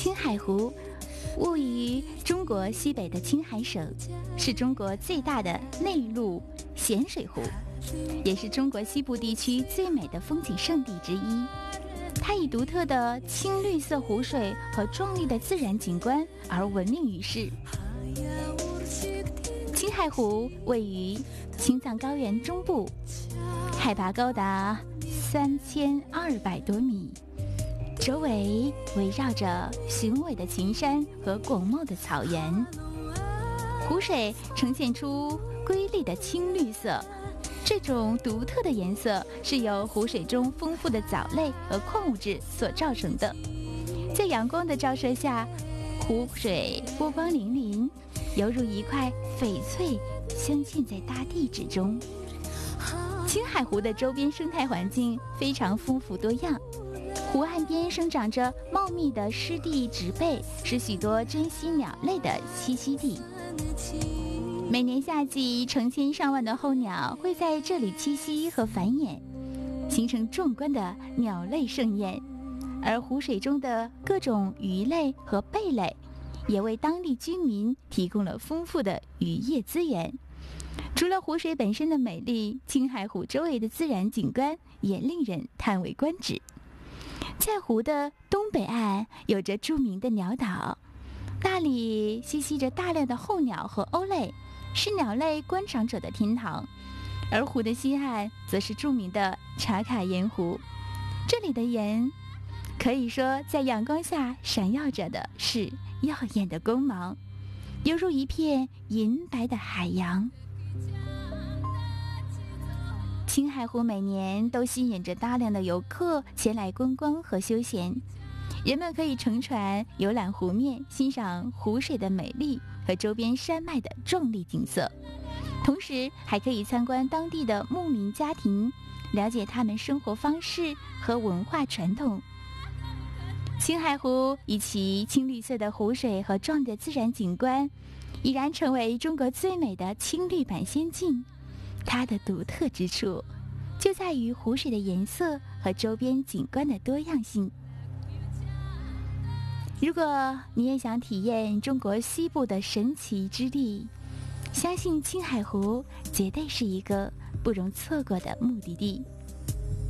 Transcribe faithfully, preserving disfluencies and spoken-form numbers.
青海湖位于中国西北的青海省，是中国最大的内陆咸水湖，也是中国西部地区最美的风景胜地之一。它以独特的青绿色湖水和壮丽的自然景观而闻名于世。青海湖位于青藏高原中部，海拔高达三千二百多米，周围围绕着雄伟的群山和广袤的草原，湖水呈现出瑰丽的青绿色。这种独特的颜色是由湖水中丰富的藻类和矿物质所造成的。在阳光的照射下，湖水波光粼粼，犹如一块翡翠镶嵌在大地之中。青海湖的周边生态环境非常丰富多样，湖岸边生长着茂密的湿地植被，是许多珍稀鸟类的栖息地。每年夏季，成千上万的候鸟会在这里栖息和繁衍，形成壮观的鸟类盛宴。而湖水中的各种鱼类和贝类，也为当地居民提供了丰富的渔业资源。除了湖水本身的美丽，青海湖周围的自然景观也令人叹为观止。在湖的东北岸有着著名的鸟岛，那里栖息着大量的候鸟和鸥类，是鸟类观赏者的天堂。而湖的西岸则是著名的茶卡盐湖，这里的盐可以说在阳光下闪耀着的是耀眼的光芒，犹如一片银白的海洋。青海湖每年都吸引着大量的游客前来观光和休闲，人们可以乘船游览湖面，欣赏湖水的美丽和周边山脉的壮丽景色，同时还可以参观当地的牧民家庭，了解他们生活方式和文化传统。青海湖以其青绿色的湖水和壮丽的自然景观，已然成为中国最美的青绿版仙境。它的独特之处就在于湖水的颜色和周边景观的多样性。如果你也想体验中国西部的神奇之地，相信青海湖绝对是一个不容错过的目的地。